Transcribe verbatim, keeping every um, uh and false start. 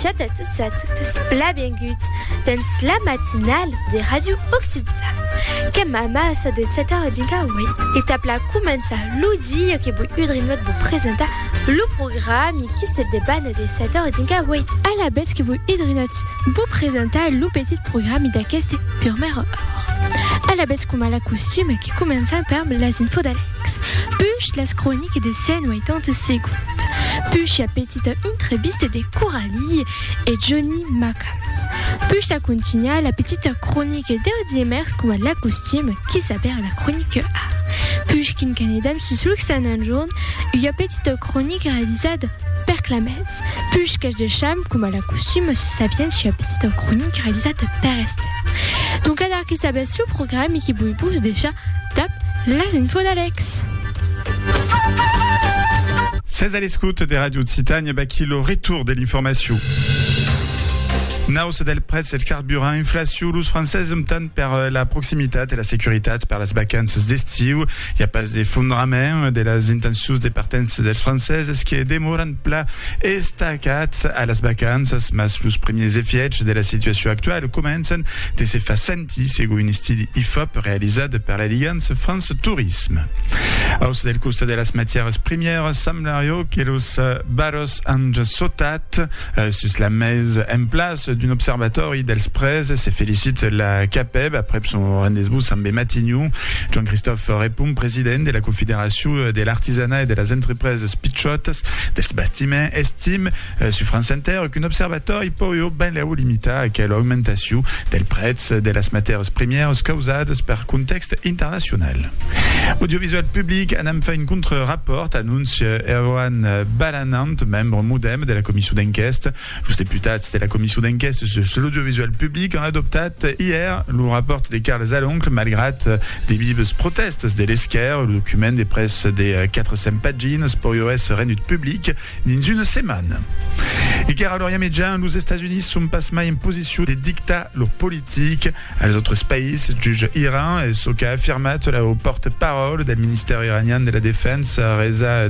Chat à tous et à toutes, bienvenue dans la matinale des radios occidentales. Que mama ça de sept heures oui. Étape la commence l'oudi que vous udrinot vous présenter le programme qui se débanne de sept heures oui. À la baisse que vous udrinot vous présenter le petit programme d'Akest pure mère or. À la baisse comme à la costume qui commence par les infos d'Alex. Puis la chronique de scène ou étante seconde. Puis la petite entreviste des Coralie et Johnny Macal. Puis ça continue la petite chronique d'Erdiemers comme à la costume qui s'appelle la chronique A. Puis qu'une canadame se luxane un jaune, il y a petite chronique réalisée par Clamez. Puis cache des chambres comme à la costume s'appelle la petite chronique réalisée par Esther. Donc à l'heure qui s'abaisse le programme et qui vous pousse déjà, tape les infos d'Alex. seize à l'écoute des radios de Citagne, Bakilo, retour de l'information. Naus del prezz el carburant, inflació, l'ús francès tant per la proximitat i la securitat per les vacances d'estiu. Hi ha pas d'effondrament de les intencions de partents dels franceses que demoren pla estacats a les vacances, mas los premiers effiets de la situació actual comencen de se fer sentir, segons un estudi I F O P realitzat per l'Alliance France Tourisme. Aus del cost de les matières premières, semblario que los baros han sotat sus la mesa en place d'un observatori dels prez se félicite la CAPEB après son rendez-vous amb Matignon. Jean-Christophe Repum, président de la Confédération de l'Artisanat et de les entreprises pitchotes dels bâtiments, estime euh, sur France Inter qu'un observatori peut ben leu limitar aquella augmentació del prezz de les matières premières causades per contexte international. Audiovisuel public en hem fait un contre-rapport, annonce Erwan Balanant, membre modem de la commission d'enquête. Els diputats de la commission d'enquête sur l'audiovisuel public ont adopté hier le rapport de Carles Aloncle, malgré des vives protestes de l'esquerre, le document des presses des quatre cents pagines pour I O S rendu public dans une semaine. Et car alors, médias, les États-Unis sont pas mal en position de dictat leur politique à les autres pays, juge Iran, et ce qu'a affirmé le porte-parole du ministère iranien de la Défense, Reza